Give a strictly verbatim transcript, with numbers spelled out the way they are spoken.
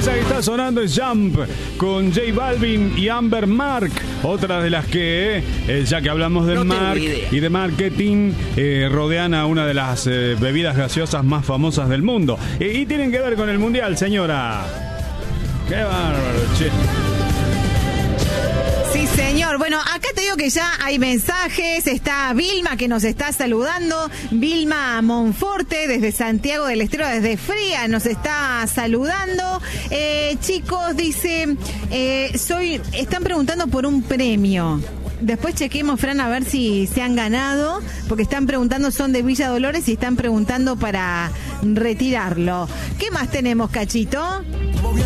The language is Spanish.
Esa que está sonando es Jump con J Balvin y Amber Mark. Otra de las que, eh, ya que hablamos de no Mark y de marketing, eh, rodean a una de las eh, bebidas gaseosas más famosas del mundo. Eh, y tienen que ver con el mundial, señora. Qué bárbaro, che. Sí, señor. Bueno, acá te digo que ya hay mensajes. Está Vilma que nos está saludando. Vilma Monforte desde Santiago del Estero, desde Fría, nos está saludando. Eh, chicos, dice, eh, soy, están preguntando por un premio. Después chequemos, Fran, a ver si se han ganado, porque están preguntando, son de Villa Dolores y están preguntando para retirarlo. ¿Qué más tenemos, Cachito?